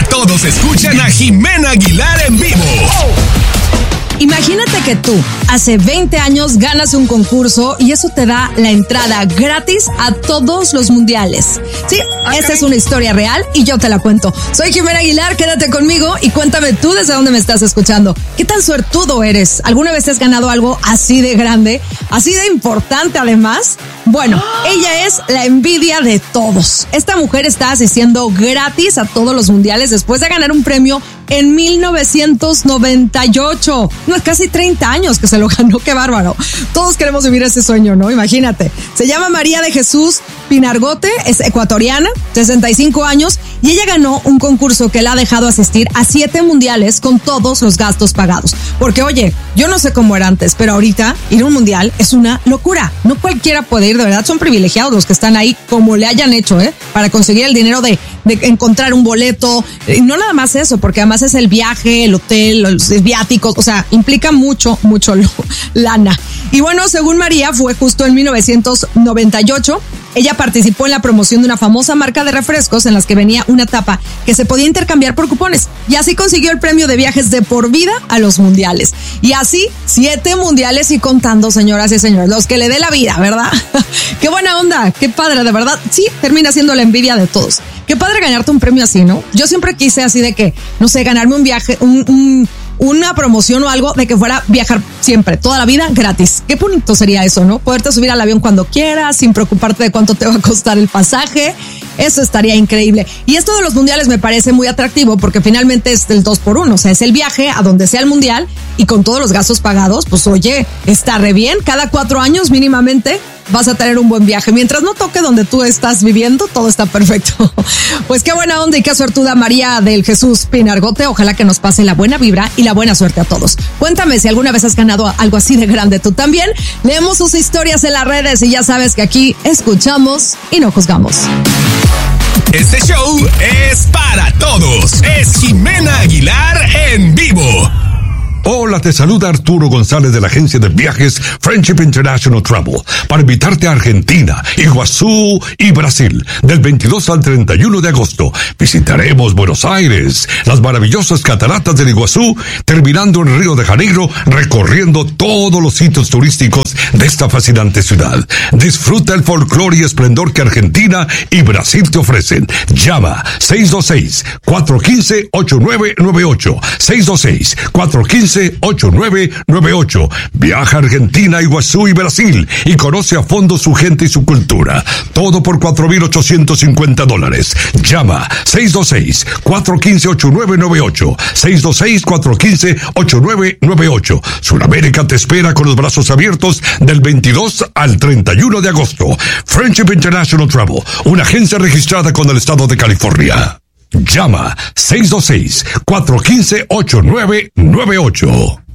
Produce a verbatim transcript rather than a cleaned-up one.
todos escuchan a Jimena Aguilar en vivo. Imagínate que tú, hace veinte años, ganas un concurso y eso te da la entrada gratis a todos los mundiales. Sí, okay. Esta es una historia real y yo te la cuento. Soy Jimena Aguilar, quédate conmigo y cuéntame tú desde dónde me estás escuchando. ¿Qué tan suertudo eres? ¿Alguna vez has ganado algo así de grande? ¿Así de importante además? Bueno, ella es la envidia de todos. Esta mujer está asistiendo gratis a todos los mundiales después de ganar un premio en mil novecientos noventa y ocho. No, es casi treinta años que se lo ganó, qué bárbaro. Todos queremos vivir ese sueño, ¿no? Imagínate. Se llama María de Jesús Pinargote, es ecuatoriana, sesenta y cinco años, y ella ganó un concurso que la ha dejado asistir a siete mundiales con todos los gastos pagados. Porque, oye, yo no sé cómo era antes, pero ahorita ir a un mundial es una locura. No cualquiera puede ir, de verdad son privilegiados los que están ahí, como le hayan hecho, ¿eh? Para conseguir el dinero de, de encontrar un boleto. Y no nada más eso, porque además es el viaje, el hotel, los viáticos, o sea, implica mucho, mucho lana. Y bueno, según María, fue justo en mil novecientos noventa y ocho. Ella participó en la promoción de una famosa marca de refrescos en las que venía una tapa que se podía intercambiar por cupones. Y así consiguió el premio de viajes de por vida a los mundiales. Y así, siete mundiales y contando, señoras y señores, los que le dé la vida, ¿verdad? Qué buena onda, qué padre, de verdad. Sí, termina siendo la envidia de todos. Qué padre ganarte un premio así, ¿no? Yo siempre quise así de que, no sé, ganarme un viaje, un... un una promoción o algo de que fuera viajar siempre, toda la vida, gratis. Qué bonito sería eso, ¿no? Poderte subir al avión cuando quieras, sin preocuparte de cuánto te va a costar el pasaje. Eso estaría increíble. Y esto de los mundiales me parece muy atractivo porque finalmente es el dos por uno. O sea, es el viaje a donde sea el mundial y con todos los gastos pagados, pues oye, está re bien. Cada cuatro años mínimamente vas a tener un buen viaje. Mientras no toque donde tú estás viviendo, todo está perfecto. Pues qué buena onda y qué suertuda María del Jesús Pinargote. Ojalá que nos pase la buena vibra y la buena suerte a todos. Cuéntame si alguna vez has ganado algo así de grande tú también. Leemos sus historias en las redes y ya sabes que aquí escuchamos y no juzgamos. Este show es para todos. Es Jimena Aguilar en vivo. Hola, te saluda Arturo González de la agencia de viajes Friendship International Travel para invitarte a Argentina, Iguazú y Brasil. Del veintidós al treinta y uno de agosto visitaremos Buenos Aires, las maravillosas cataratas del Iguazú, terminando en Río de Janeiro, recorriendo todos los sitios turísticos de esta fascinante ciudad. Disfruta el folclore y esplendor que Argentina y Brasil te ofrecen. Llama seis dos seis, cuatro uno cinco, ocho nueve nueve ocho, seis dos seis, cuatro uno cinco, ocho nueve nueve ocho. Viaja a Argentina, Iguazú y Brasil y conoce a fondo su gente y su cultura. Todo por cuatro mil ochocientos cincuenta dólares. Llama seis dos seis, cuatro uno cinco, ocho nueve nueve ocho, seis dos seis, cuatro uno cinco, ocho nueve nueve ocho. Sudamérica te espera con los brazos abiertos del veintidós al treinta y uno de agosto. Friendship International Travel, una agencia registrada con el estado de California. Llama seis dos seis, cuatro uno cinco, ocho nueve nueve ocho.